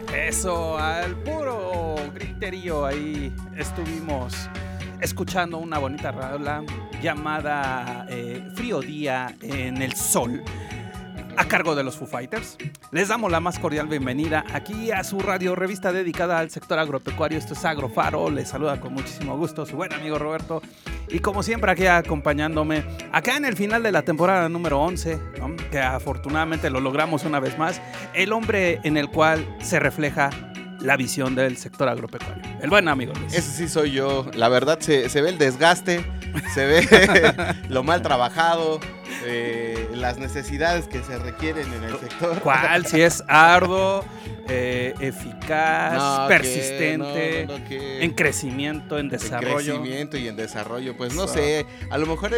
Eso, al puro griterío ahí estuvimos escuchando una bonita rola llamada Frío Día en el Sol, a cargo de los Foo Fighters. Les damos la más cordial bienvenida aquí a su radio revista dedicada al sector agropecuario. Esto es Agrofaro, les saluda con muchísimo gusto su buen amigo Roberto. Y como siempre aquí acompañándome, acá en el final de la temporada número 11, ¿no? Que afortunadamente lo logramos una vez más, el hombre en el cual se refleja la visión del sector agropecuario. El buen amigo Luis. Ese sí soy yo. La verdad se ve el desgaste, se ve lo mal trabajado, las necesidades que se requieren en el sector. ¿Cuál? Si es arduo, eficaz, persistente, en crecimiento, en desarrollo. En crecimiento y en desarrollo. Pues no sé, a lo mejor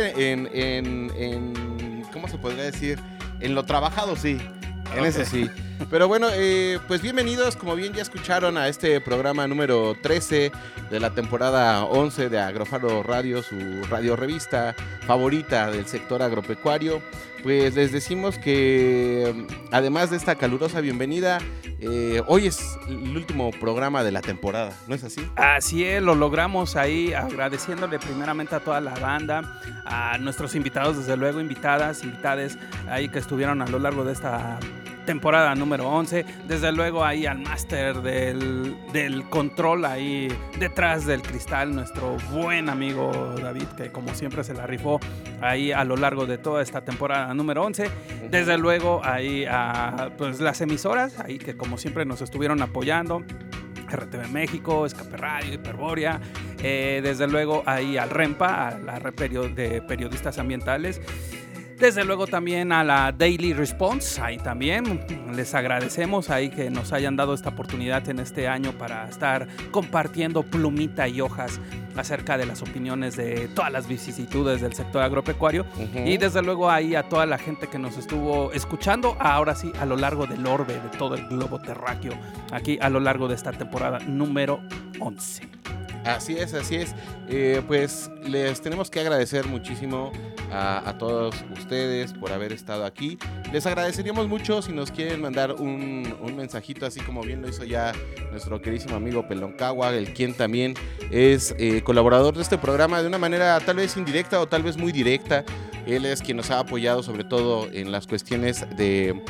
en ¿cómo se podría decir? En lo trabajado sí. En eso sí. Pero bueno, pues bienvenidos, como bien ya escucharon, a este programa número 13 de la temporada 11 de Agrofaro Radio, su radio revista favorita del sector agropecuario. Pues les decimos que además de esta calurosa bienvenida, hoy es el último programa de la temporada, ¿no es así? Así es, lo logramos ahí, agradeciéndole primeramente a toda la banda, a nuestros invitados, desde luego, invitades ahí que estuvieron a lo largo de esta temporada número 11, desde luego ahí al máster del control ahí detrás del cristal, nuestro buen amigo David, que como siempre se la rifó ahí a lo largo de toda esta temporada número 11, desde luego ahí a pues las emisoras ahí que como siempre nos estuvieron apoyando, RTV México, Escape Radio, Hiperbórea, desde luego ahí al REMPA, a la red de periodistas ambientales. Desde luego también a la Daily Response, ahí también les agradecemos ahí que nos hayan dado esta oportunidad en este año para estar compartiendo plumita y hojas acerca de las opiniones de todas las vicisitudes del sector agropecuario. Y desde luego ahí a toda la gente que nos estuvo escuchando, ahora sí, a lo largo del orbe de todo el globo terráqueo, aquí a lo largo de esta temporada número 11. Así es. Pues les tenemos que agradecer muchísimo a todos ustedes por haber estado aquí. Les agradeceríamos mucho si nos quieren mandar un mensajito, así como bien lo hizo ya nuestro queridísimo amigo Peloncagua, el quien también es colaborador de este programa de una manera tal vez indirecta o tal vez muy directa. Él es quien nos ha apoyado sobre todo en las cuestiones de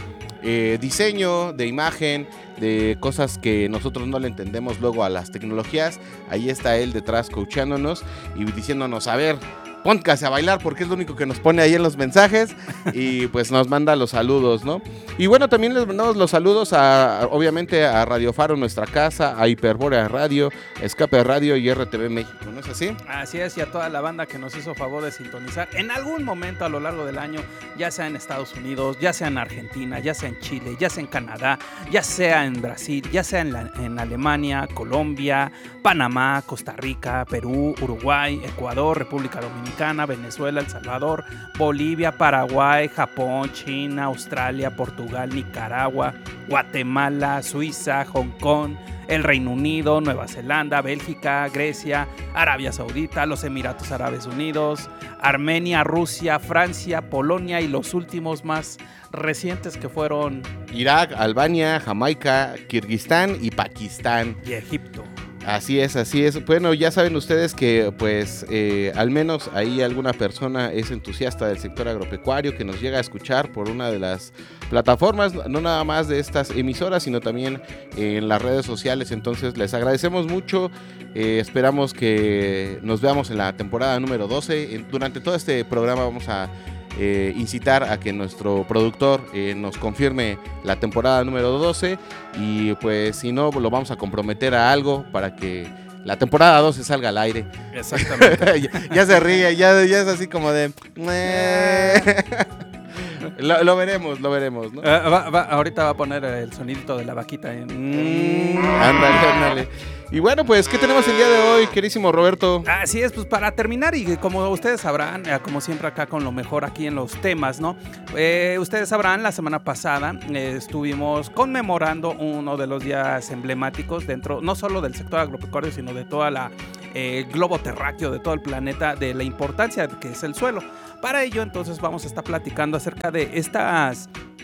diseño, de imagen, de cosas que nosotros no le entendemos luego a las tecnologías. Ahí está él detrás coachándonos y diciéndonos, a ver, póngase a bailar, porque es lo único que nos pone ahí en los mensajes y pues nos manda los saludos, ¿no? Y bueno, también les mandamos los saludos obviamente a Radio Faro, nuestra casa, a Hiperbórea Radio, Escape Radio y RTV México, ¿no es así? Así es, y a toda la banda que nos hizo favor de sintonizar en algún momento a lo largo del año, ya sea en Estados Unidos, ya sea en Argentina, ya sea en Chile, ya sea en Canadá, ya sea en Brasil, ya sea en Alemania, Colombia, Panamá, Costa Rica, Perú, Uruguay, Ecuador, República Dominicana, Venezuela, El Salvador, Bolivia, Paraguay, Japón, China, Australia, Portugal, Nicaragua, Guatemala, Suiza, Hong Kong, el Reino Unido, Nueva Zelanda, Bélgica, Grecia, Arabia Saudita, los Emiratos Árabes Unidos, Armenia, Rusia, Francia, Polonia y los últimos más recientes que fueron Irak, Albania, Jamaica, Kirguistán y Pakistán. Y Egipto. Así es. Bueno, ya saben ustedes que pues al menos ahí alguna persona es entusiasta del sector agropecuario que nos llega a escuchar por una de las plataformas, no nada más de estas emisoras, sino también en las redes sociales. Entonces les agradecemos mucho, esperamos que nos veamos en la temporada número 12. Durante todo este programa vamos a incitar a que nuestro productor nos confirme la temporada número 12 y pues si no lo vamos a comprometer a algo para que la temporada 12 salga al aire. Exactamente. ya se ríe, ya es así como de lo veremos, ¿no? Ahorita va a poner el sonidito de la vaquita. Ándale. Y bueno, pues, ¿qué tenemos el día de hoy, querísimo Roberto? Así es, pues para terminar, y como ustedes sabrán, como siempre acá con lo mejor aquí en los temas, ¿no? Ustedes sabrán, la semana pasada estuvimos conmemorando uno de los días emblemáticos dentro, no solo del sector agropecuario, sino de toda la globo terráqueo, de todo el planeta, de la importancia que es el suelo. Para ello, entonces, vamos a estar platicando acerca de estas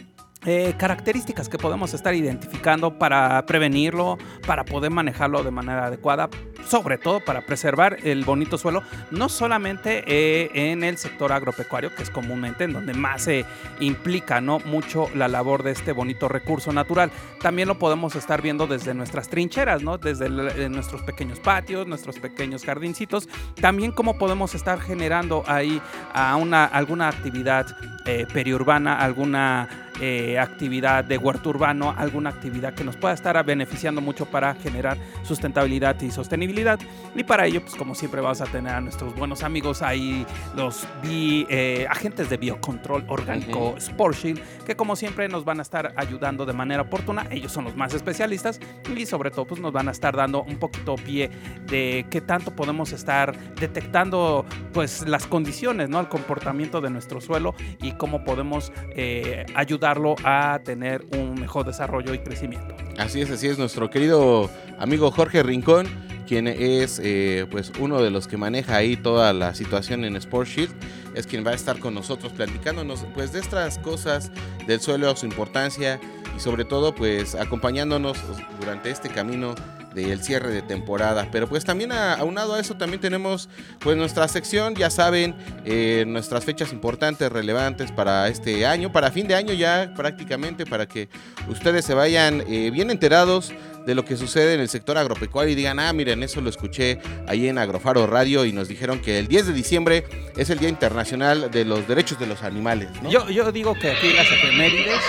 características que podemos estar identificando para prevenirlo, para poder manejarlo de manera adecuada, sobre todo para preservar el bonito suelo, no solamente en el sector agropecuario, que es comúnmente en donde más se implica, ¿no?, mucho la labor de este bonito recurso natural. También lo podemos estar viendo desde nuestras trincheras, ¿no?, desde nuestros pequeños patios, nuestros pequeños jardincitos, también cómo podemos estar generando ahí alguna actividad periurbana, alguna actividad de huerto urbano, alguna actividad que nos pueda estar beneficiando mucho para generar sustentabilidad y sostenibilidad. Y para ello, pues como siempre vamos a tener a nuestros buenos amigos ahí, los agentes de biocontrol orgánico Sportshield, que como siempre nos van a estar ayudando de manera oportuna. Ellos son los más especialistas y sobre todo pues nos van a estar dando un poquito pie de qué tanto podemos estar detectando pues las condiciones, ¿no?, el comportamiento de nuestro suelo y cómo podemos ayudarlo a tener un mejor desarrollo y crecimiento. Así es, nuestro querido amigo Jorge Rincón, quien es pues uno de los que maneja ahí toda la situación en Sportshield, es quien va a estar con nosotros platicándonos pues de estas cosas del suelo, su importancia y sobre todo pues acompañándonos durante este camino del cierre de temporada. Pero pues también aunado a eso también tenemos pues nuestra sección, ya saben, nuestras fechas importantes, relevantes para este año, para fin de año ya prácticamente, para que ustedes se vayan bien enterados de lo que sucede en el sector agropecuario y digan, miren, eso lo escuché ahí en Agrofaro Radio y nos dijeron que el 10 de diciembre es el Día Internacional de los Derechos de los Animales, ¿no? Yo digo que aquí las efemérides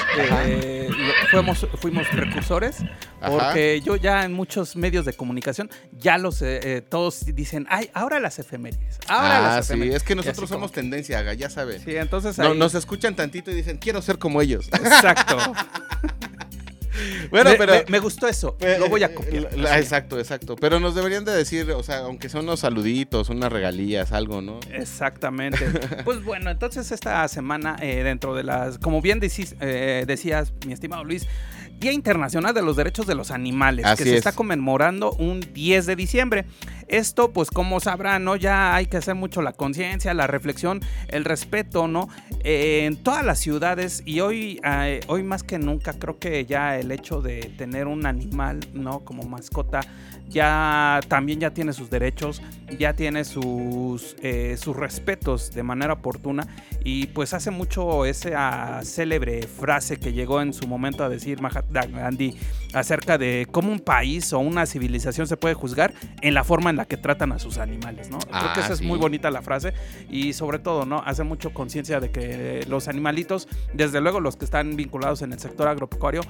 fuimos precursores, porque yo ya en muchos medios de comunicación ya todos dicen, ahora las efemérides. Sí, es que nosotros somos tendencia, ya saben. Sí, entonces nos escuchan tantito y dicen, quiero ser como ellos. Exacto. Bueno, pero me gustó eso, lo voy a copiar. Exacto. Pero nos deberían de decir, o sea, aunque son unos saluditos, unas regalías, algo, ¿no? Exactamente. Pues bueno, entonces esta semana, dentro de como bien decías, mi estimado Luis, Día Internacional de los Derechos de los Animales, Así que se es. está conmemorando un 10 de diciembre. Esto, pues como sabrán, ¿no?, ya hay que hacer mucho la conciencia, la reflexión, el respeto, ¿no? En todas las ciudades y hoy más que nunca creo que ya el hecho de tener un animal, ¿no?, como mascota también ya tiene sus derechos, ya tiene sus respetos de manera oportuna y pues hace mucho esa célebre frase que llegó en su momento a decir Mahatma Gandhi acerca de cómo un país o una civilización se puede juzgar en la forma en la que tratan a sus animales, ¿no? Creo que esa es muy bonita la frase y sobre todo, ¿no?, hace mucho conciencia de que los animalitos, desde luego los que están vinculados en el sector agropecuario,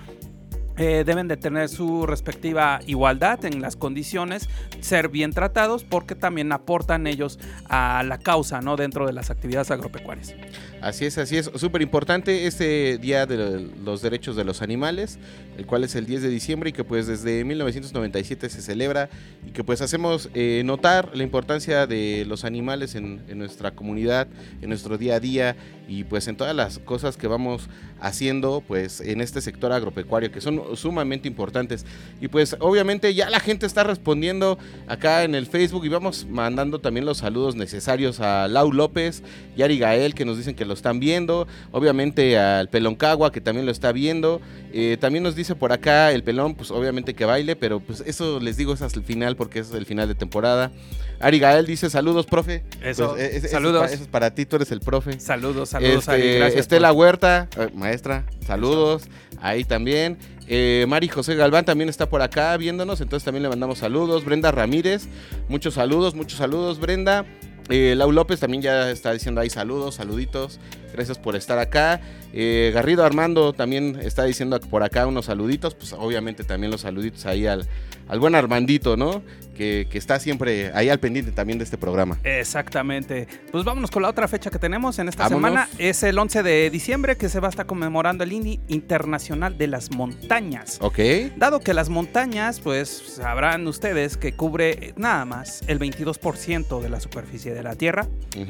deben de tener su respectiva igualdad en las condiciones, ser bien tratados porque también aportan ellos a la causa, ¿no?, dentro de las actividades agropecuarias. Así es, súper importante este Día de los Derechos de los Animales, el cual es el 10 de diciembre y que pues desde 1997 se celebra y que pues hacemos notar la importancia de los animales en nuestra comunidad, en nuestro día a día y pues en todas las cosas que vamos haciendo pues en este sector agropecuario que son sumamente importantes y pues obviamente ya la gente está respondiendo acá en el Facebook y vamos mandando también los saludos necesarios a Lau López y Ari Gael que nos dicen que lo están viendo, obviamente al Pelón Cagua que también lo está viendo, también nos dice por acá el Pelón pues obviamente que baile, pero pues eso les digo es hasta el final porque es el final de temporada. Ari Gael dice saludos profe. Eso, pues, saludos. Eso es para ti, tú eres el profe. Saludos Ari, gracias. Estela Huerta, maestra, saludos, ahí también. Mari José Galván también está por acá viéndonos, entonces también le mandamos saludos. Brenda Ramírez, muchos saludos Brenda. Lau López también ya está diciendo ahí saluditos, gracias por estar acá. Garrido Armando también está diciendo por acá unos saluditos, pues obviamente también los saluditos ahí al buen Armandito, ¿no? Que está siempre ahí al pendiente también de este programa. Exactamente. Pues vámonos con la otra fecha que tenemos en esta semana. Es el 11 de diciembre que se va a estar conmemorando el Día Internacional de las Montañas. Ok. Dado que las montañas, pues sabrán ustedes que cubre nada más el 22% de la superficie de la Tierra.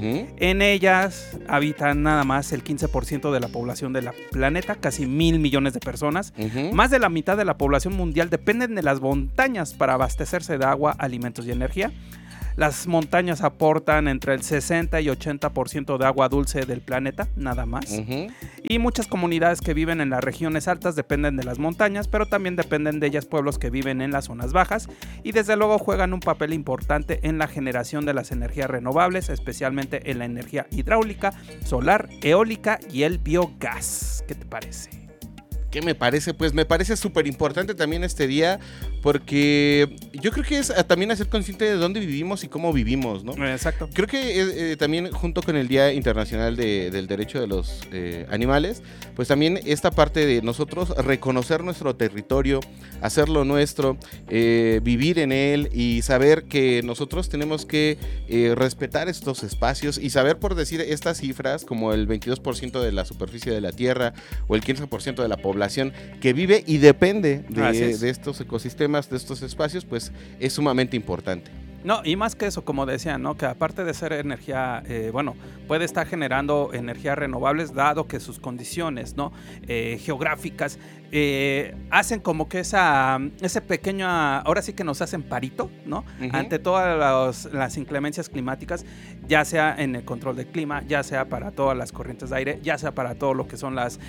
En ellas habitan nada más el 15% de la población del planeta, casi 1,000 millones de personas. Más de la mitad de la población mundial dependen de las montañas para abastecerse de agua, alimentos y energía. Las montañas aportan entre el 60 y 80% de agua dulce del planeta, nada más. Y muchas comunidades que viven en las regiones altas dependen de las montañas, pero también dependen de ellas pueblos que viven en las zonas bajas y desde luego juegan un papel importante en la generación de las energías renovables, especialmente en la energía hidráulica, solar, eólica y el biogás. ¿Qué te parece? ¿Qué me parece? Pues me parece súper importante también este día, porque yo creo que es también hacer consciente de dónde vivimos y cómo vivimos, ¿no? Exacto. Creo que también junto con el Día Internacional del Derecho de los Animales, pues también esta parte de nosotros reconocer nuestro territorio, hacerlo nuestro, vivir en él y saber que nosotros tenemos que respetar estos espacios y saber, por decir estas cifras, como el 22% de la superficie de la Tierra o el 15% de la población que vive y depende de estos ecosistemas, de estos espacios, pues es sumamente importante. No, y más que eso, como decía, ¿no? Que aparte de ser energía, puede estar generando energías renovables, dado que sus condiciones, ¿no? Geográficas hacen como que ese pequeño, ahora sí que nos hacen parito, ¿no? Ante todas las inclemencias climáticas, ya sea en el control del clima, ya sea para todas las corrientes de aire, ya sea para todo lo que son las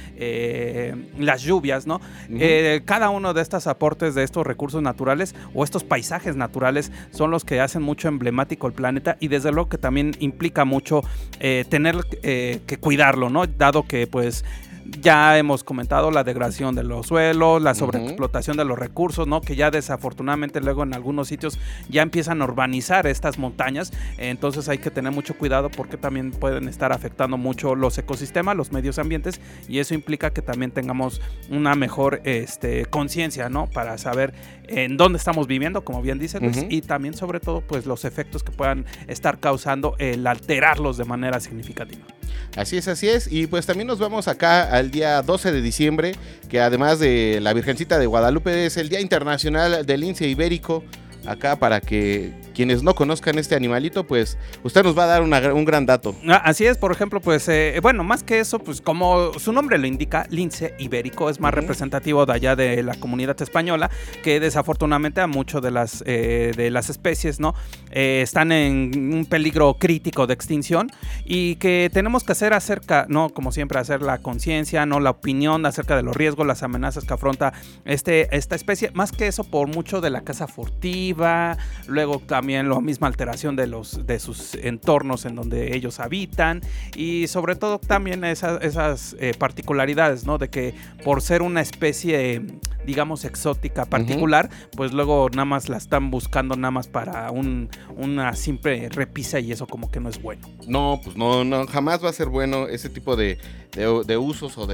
lluvias, ¿no? Cada uno de estos aportes de estos recursos naturales o estos paisajes naturales son los que hacen mucho emblemático el planeta y desde luego que también implica mucho tener que cuidarlo, ¿no? Dado que pues ya hemos comentado la degradación de los suelos, la sobreexplotación de los recursos, ¿no? Que ya desafortunadamente luego en algunos sitios ya empiezan a urbanizar estas montañas, entonces hay que tener mucho cuidado porque también pueden estar afectando mucho los ecosistemas, los medios ambientes y eso implica que también tengamos una mejor conciencia, ¿no? Para saber en dónde estamos viviendo, como bien dice Luis, y también sobre todo pues los efectos que puedan estar causando el alterarlos de manera significativa. Así es, y pues también nos vamos acá al día 12 de diciembre, que además de la Virgencita de Guadalupe es el Día Internacional del Lince Ibérico, acá para que quienes no conozcan este animalito, pues usted nos va a dar un gran dato. Así es, por ejemplo, pues más que eso, pues como su nombre lo indica, lince ibérico es más representativo de allá de la comunidad española, que desafortunadamente a muchas de las especies, ¿no? Están en un peligro crítico de extinción y que tenemos que hacer acerca, ¿no? Como siempre, hacer la conciencia, ¿no? La opinión acerca de los riesgos, las amenazas que afronta esta especie, más que eso por mucho de la caza furtiva, luego también la misma alteración de sus entornos en donde ellos habitan y sobre todo también esas particularidades, ¿no? De que por ser una especie, digamos, exótica particular, pues luego nada más la están buscando nada más para una simple repisa y eso como que no es bueno. No, pues no, jamás va a ser bueno ese tipo de usos o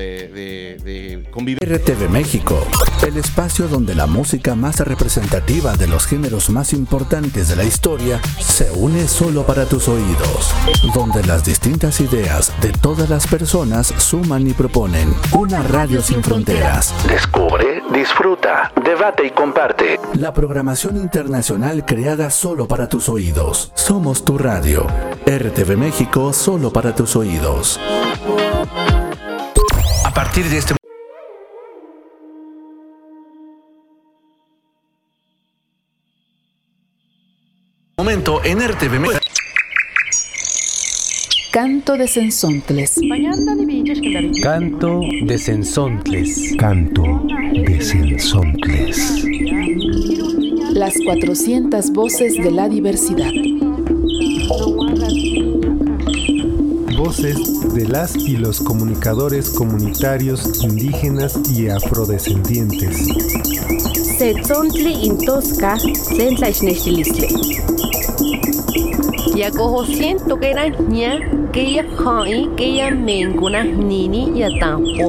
de convivencia. RTV México, el espacio donde la música más representativa de los géneros más importantes de la historia se une solo para tus oídos, donde las distintas ideas de todas las personas suman y proponen una radio sin fronteras. Descubre, disfruta, debate y comparte la programación internacional creada solo para tus oídos. Somos tu radio, RTV México, solo para tus oídos. A partir de este momento en RTV México. Canto de Cenzontles. Canto de Cenzontles. Canto de Cenzontles. Las 400 voces de la diversidad. Voces de las y los comunicadores comunitarios indígenas y afrodescendientes. Setzontli intosca sentlaixnextilistle. Yacojo siento que era ña, que ya hai, que ya menguna nini ya tampo.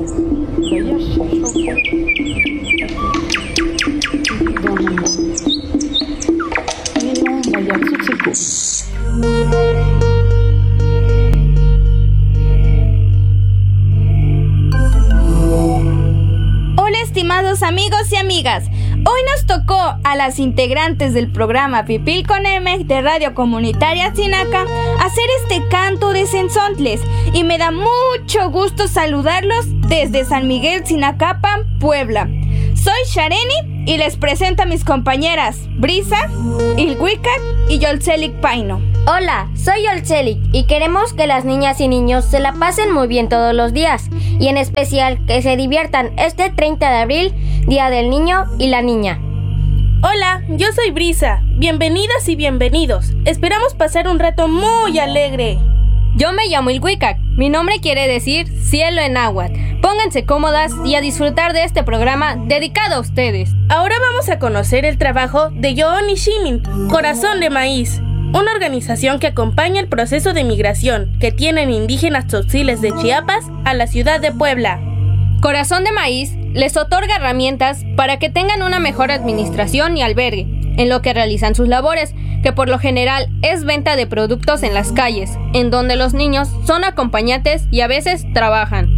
Hola estimados amigos y amigas, hoy nos tocó a las integrantes del programa Pipil con M de Radio Comunitaria Tinaca hacer este canto de Cenzontles y me da mucho gusto saludarlos desde San Miguel Tinacapan, Puebla. Soy Shareni y les presento a mis compañeras Brisa, Ilhuicac y Yoltselik Paino. Hola, soy Yoltselik y queremos que las niñas y niños se la pasen muy bien todos los días y en especial que se diviertan este 30 de abril, Día del Niño y la Niña. Hola, yo soy Brisa. Bienvenidas y bienvenidos. Esperamos pasar un rato muy alegre. Yo me llamo Ilhuicac. Mi nombre quiere decir cielo en náhuatl. Pónganse cómodas y a disfrutar de este programa dedicado a ustedes. Ahora vamos a conocer el trabajo de Yoon Ishimin, Corazón de Maíz, una organización que acompaña el proceso de migración que tienen indígenas tzotziles de Chiapas a la ciudad de Puebla. Corazón de Maíz les otorga herramientas para que tengan una mejor administración y albergue en lo que realizan sus labores, que por lo general es venta de productos en las calles, en donde los niños son acompañantes y a veces trabajan.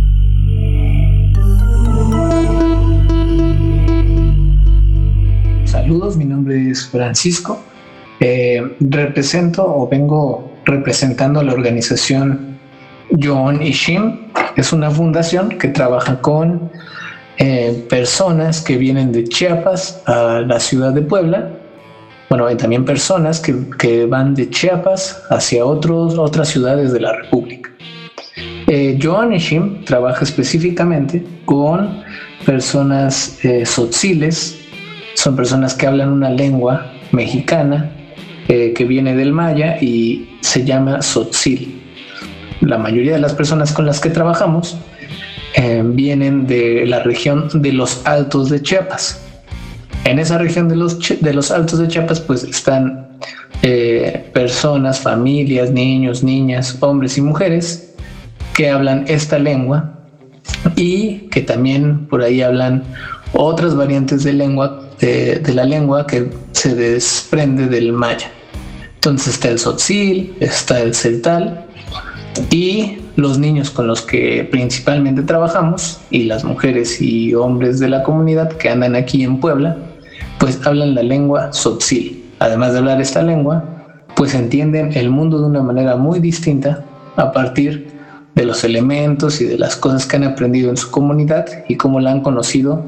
Saludos, mi nombre es Francisco. Vengo representando a la organización Yoon Ishimin. Es una fundación que trabaja con personas que vienen de Chiapas a la ciudad de Puebla. Bueno, hay también personas que van de Chiapas hacia otras ciudades de la República. Yoon Ishimin trabaja específicamente con personas tzotziles. Son personas que hablan una lengua mexicana que viene del maya y se llama tzotzil. La mayoría de las personas con las que trabajamos vienen de la región de los Altos de Chiapas. En esa región de los Altos de Chiapas pues están personas, familias, niños, niñas, hombres y mujeres que hablan esta lengua y que también por ahí hablan otras variantes de la lengua que se desprende del maya. Entonces está el tzotzil, está el celtal y los niños con los que principalmente trabajamos y las mujeres y hombres de la comunidad que andan aquí en Puebla pues hablan la lengua tzotzil. Además de hablar esta lengua pues entienden el mundo de una manera muy distinta a partir de los elementos y de las cosas que han aprendido en su comunidad y cómo la han conocido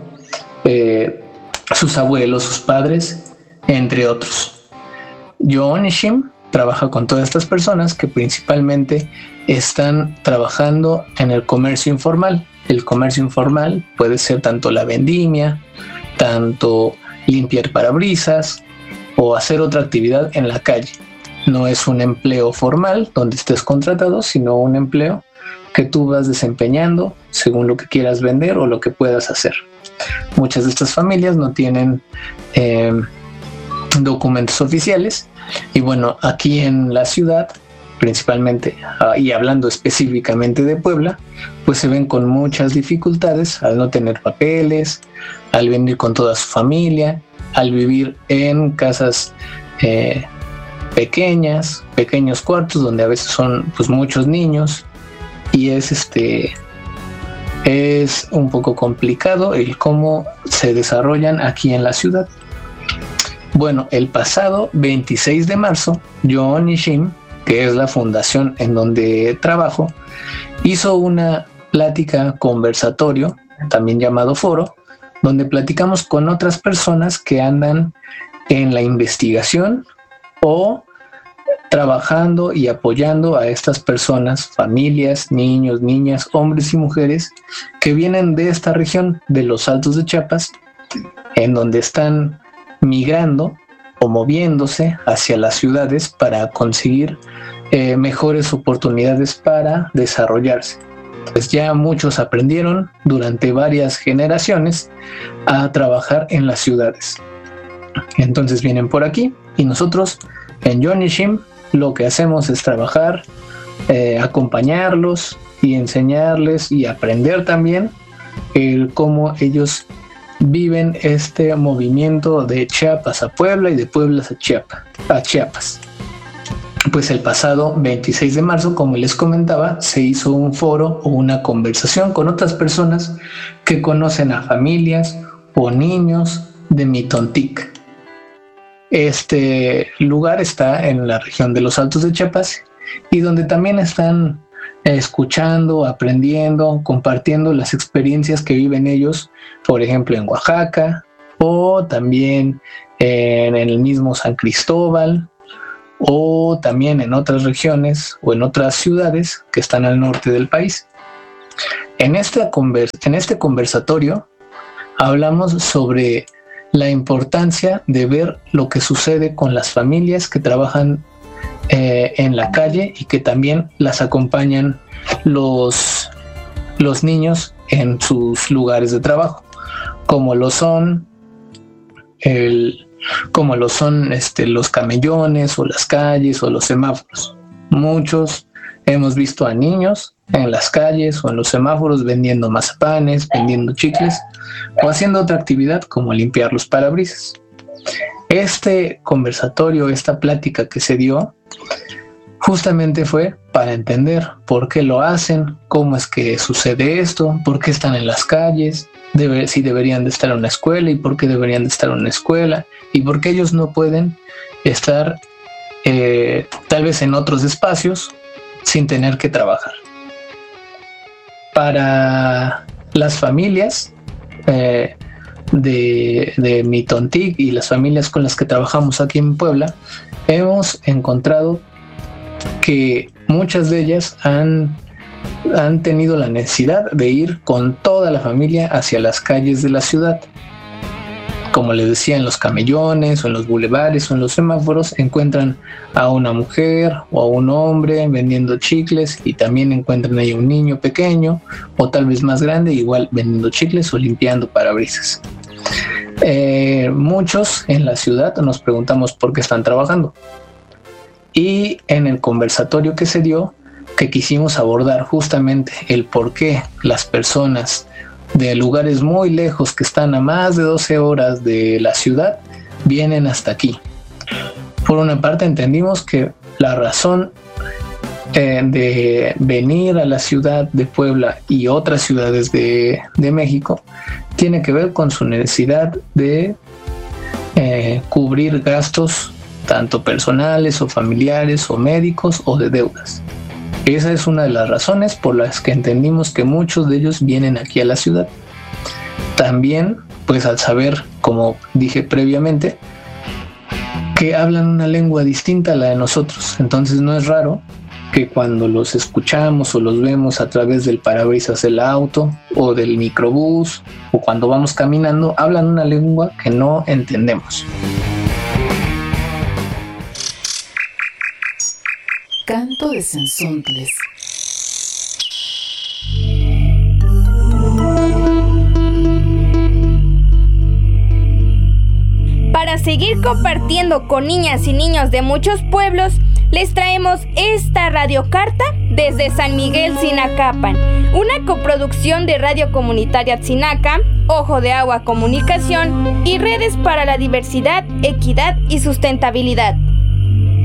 sus abuelos, sus padres, entre otros. Yoon Ishimin trabaja con todas estas personas que principalmente están trabajando en el comercio informal. El comercio informal puede ser tanto la vendimia, tanto limpiar parabrisas o hacer otra actividad en la calle. No es un empleo formal donde estés contratado, sino un empleo que tú vas desempeñando según lo que quieras vender o lo que puedas hacer. Muchas de estas familias no tienen documentos oficiales y bueno, aquí en la ciudad principalmente y hablando específicamente de Puebla, pues se ven con muchas dificultades al no tener papeles, al venir con toda su familia, al vivir en casas pequeños cuartos donde a veces son pues muchos niños y es un poco complicado el cómo se desarrollan aquí en la ciudad. Bueno, el pasado 26 de marzo, Yoon Ishimin, que es la fundación en donde trabajo, hizo una plática conversatorio, también llamado foro, donde platicamos con otras personas que andan en la investigación o trabajando y apoyando a estas personas, familias, niños, niñas, hombres y mujeres que vienen de esta región de los Altos de Chiapas, en donde están migrando o moviéndose hacia las ciudades para conseguir mejores oportunidades para desarrollarse. Pues ya muchos aprendieron durante varias generaciones a trabajar en las ciudades. Entonces vienen por aquí y nosotros en Yoon Ishimin lo que hacemos es trabajar, acompañarlos y enseñarles y aprender también cómo ellos viven este movimiento de Chiapas a Puebla y de Puebla a Chiapas. Pues el pasado 26 de marzo, como les comentaba, se hizo un foro o una conversación con otras personas que conocen a familias o niños de Mitontic. Este lugar está en la región de los Altos de Chiapas y donde también están escuchando, aprendiendo, compartiendo las experiencias que viven ellos, por ejemplo en Oaxaca o también en el mismo San Cristóbal o también en otras regiones o en otras ciudades que están al norte del país. En este conversatorio hablamos sobre la importancia de ver lo que sucede con las familias que trabajan en la calle y que también las acompañan los niños en sus lugares de trabajo, como lo son los camellones o las calles o los semáforos. Muchos hemos visto a niños en las calles o en los semáforos vendiendo mazapanes, vendiendo chicles o haciendo otra actividad como limpiar los parabrisas. Este conversatorio, esta plática que se dio, justamente fue para entender por qué lo hacen, cómo es que sucede esto, por qué están en las calles, si deberían de estar en una escuela y por qué deberían de estar en una escuela y por qué ellos no pueden estar tal vez en otros espacios sin tener que trabajar. Para las familias de Mitontic y las familias con las que trabajamos aquí en Puebla, hemos encontrado que muchas de ellas han tenido la necesidad de ir con toda la familia hacia las calles de la ciudad. Como les decía, en los camellones o en los bulevares o en los semáforos encuentran a una mujer o a un hombre vendiendo chicles y también encuentran ahí un niño pequeño o tal vez más grande igual vendiendo chicles o limpiando parabrisas. Muchos en la ciudad nos preguntamos por qué están trabajando. Y en el conversatorio que se dio, que quisimos abordar justamente el por qué las personas de lugares muy lejos que están a más de 12 horas de la ciudad vienen hasta aquí. Por una parte entendimos que la razón de venir a la ciudad de Puebla y otras ciudades de México tiene que ver con su necesidad de cubrir gastos tanto personales o familiares o médicos o de deudas. Esa es una de las razones por las que entendimos que muchos de ellos vienen aquí a la ciudad. También, pues al saber, como dije previamente, que hablan una lengua distinta a la de nosotros. Entonces no es raro que cuando los escuchamos o los vemos a través del parabrisas del auto o del microbús o cuando vamos caminando, hablan una lengua que no entendemos. Canto de Sensontles. Para seguir compartiendo con niñas y niños de muchos pueblos, les traemos esta radiocarta desde San Miguel Sinacapan, una coproducción de Radio Comunitaria Tzinaca, Ojo de Agua Comunicación y Redes para la Diversidad, Equidad y Sustentabilidad.